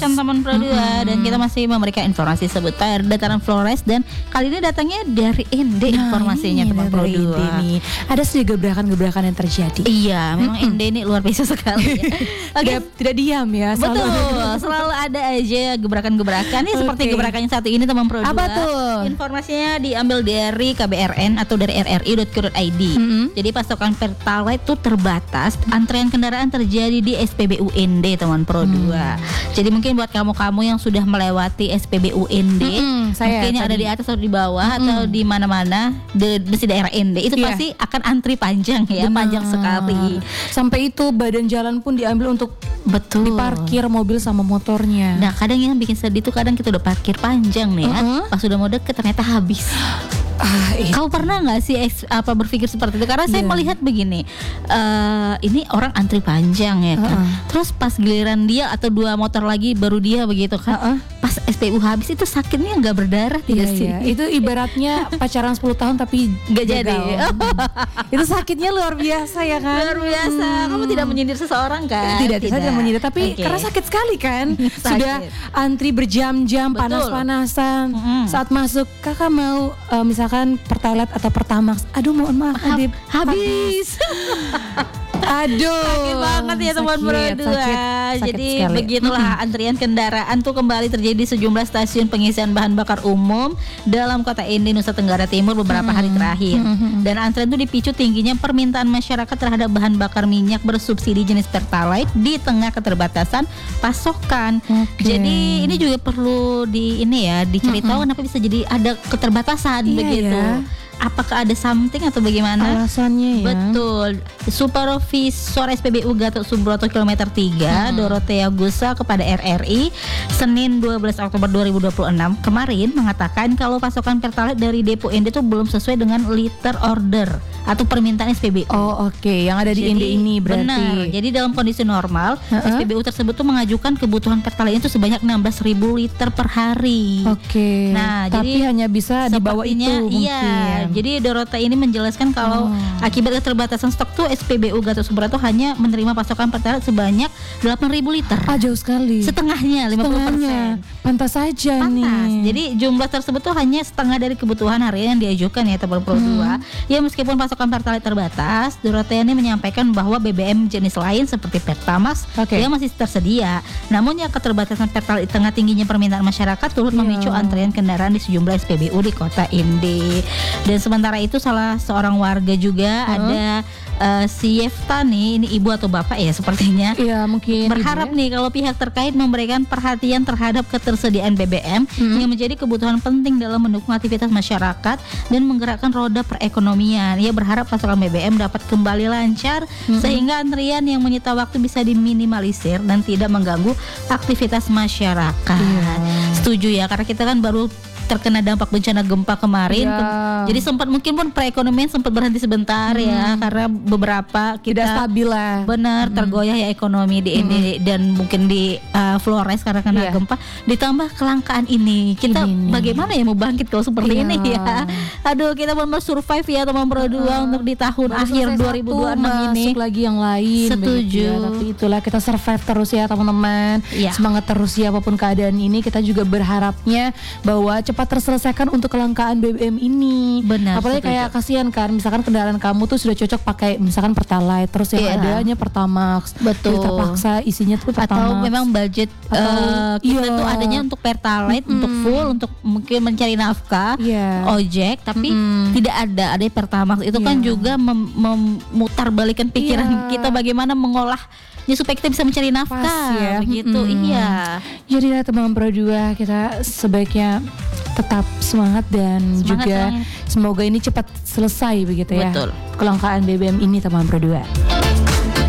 Kan teman Pro 2 dan kita masih memberikan informasi seputar dataran Flores dan kali ini datangnya dari Ende informasinya teman Pro 2 nih. Ada sedikit gebrakan-gebrakan yang terjadi. Iya, memang Ende ini luar biasa sekali. Oke, Tidak diam ya. betul. Selalu ada aja gebrakan-gebrakan. Ini seperti gebrakan yang satu ini teman Pro 2. Apa tuh? Informasinya diambil dari KBRN atau dari rri.co.id. Jadi pasokan Pertalite itu terbatas. Antrean kendaraan terjadi di SPBU Ende teman Pro 2. Jadi mungkin buat kamu-kamu yang sudah melewati SPBU Ende, saya mungkin ada di atas atau di bawah atau di mana-mana di daerah Ende, itu pasti akan antri panjang ya. Panjang sekali. Sampai itu badan jalan pun diambil untuk diparkir mobil sama motornya. Nah kadang yang bikin sedih tuh kadang kita udah parkir panjang nih ya, pas udah mau deket ternyata habis. Kau pernah nggak sih berpikir seperti itu? Karena saya melihat begini, ini orang antri panjang ya kan, terus pas giliran dia atau dua motor lagi baru dia begitu kan, pas SPU habis itu sakitnya nggak berdarah tidak sih? Itu ibaratnya pacaran 10 tahun tapi nggak jadi. Itu sakitnya luar biasa ya kan? Luar biasa. Kamu tidak menyindir seseorang kan? Tidak. Saya tidak menyindir, tapi karena sakit sekali kan. Sudah antri berjam-jam, panas-panasan. Saat masuk, kakak mau misalkan Pertalite atau Pertamax. Aduh mohon maaf Adib, habis. Aduh, sakit banget ya teman Pro 2. Jadi sekali. Begitulah antrian kendaraan tuh kembali terjadi di sejumlah stasiun pengisian bahan bakar umum dalam kota Ende, Nusa Tenggara Timur beberapa hari terakhir. Dan antrian itu dipicu tingginya permintaan masyarakat terhadap bahan bakar minyak bersubsidi jenis Pertalite di tengah keterbatasan pasokan. Jadi ini juga perlu diceritakan kenapa bisa jadi ada keterbatasan begitu. Ya. Apakah ada something atau bagaimana? Alasannya ya. Betul. Supervisor SPBU Gatot Subroto kilometer 3 Dorothea Gusa kepada RRI Senin 12 Oktober 2026 kemarin mengatakan kalau pasokan Pertalite dari Depo Ende itu belum sesuai dengan liter order atau permintaan SPBU. Yang ada di Ende ini berarti. Benar. Jadi dalam kondisi normal SPBU tersebut tuh mengajukan kebutuhan Pertalite itu sebanyak 16.000 liter per hari. Nah, tapi hanya bisa di bawah itu mungkin. Iya. Jadi Dorota ini menjelaskan kalau akibat keterbatasan stok tuh SPBU Gatot Subroto hanya menerima pasokan Pertalite sebanyak 8.000 liter. Jauh sekali. Setengahnya 50%. Pantas saja nih. Jadi jumlah tersebut tuh hanya setengah dari kebutuhan harian yang diajukan ya teman Pro 2. Ya meskipun pasokan Pertalite terbatas, Dorota ini menyampaikan bahwa BBM jenis lain seperti Pertamax dia masih tersedia. Namun ya keterbatasan Pertalite di tengah tingginya permintaan masyarakat turut memicu antrian kendaraan di sejumlah SPBU di kota Ende. Dan sementara itu salah seorang warga juga ada si Yefta nih, ini ibu atau bapak ya sepertinya. Iya mungkin. Berharap nih kalau pihak terkait memberikan perhatian terhadap ketersediaan BBM yang menjadi kebutuhan penting dalam mendukung aktivitas masyarakat dan menggerakkan roda perekonomian. Ia berharap pasokan BBM dapat kembali lancar sehingga antrian yang menyita waktu bisa diminimalisir dan tidak mengganggu aktivitas masyarakat. Setuju ya, karena kita kan baru terkena dampak bencana gempa kemarin, jadi sempat mungkin pun perekonomian sempat berhenti sebentar ya karena beberapa kita tidak stabil lah. Benar, tergoyah ya ekonomi di ini dan mungkin di Flores karena kena gempa, ditambah kelangkaan ini. Kita bagaimana ya mau bangkit kalau seperti ini ya? Aduh, kita mau survive ya teman Pro 2 untuk di tahun akhir 2026 ini. Masuk lagi yang lain. Setuju. Tapi itulah kita survive terus ya teman-teman. Semangat terus ya apapun keadaan ini. Kita juga berharapnya bahwa cepat terselesaikan untuk kelangkaan BBM ini. Benar. Apalagi kayak kasihan kan, misalkan kendaraan kamu tuh sudah cocok pakai misalkan Pertalite, terus yang adanya Pertamax. Betul. Terpaksa isinya tuh Pertamax. Atau memang budget kita tuh adanya untuk Pertalite, untuk full, untuk mungkin mencari nafkah, ojek, tapi tidak ada Pertamax. Itu kan juga memutar balikan pikiran kita bagaimana mengolahnya supaya kita bisa mencari nafkah begitu. Jadi teman Pro 2 kita sebaiknya tetap semangat dan juga semoga ini cepat selesai begitu ya. Kelangkaan BBM ini teman Pro 2.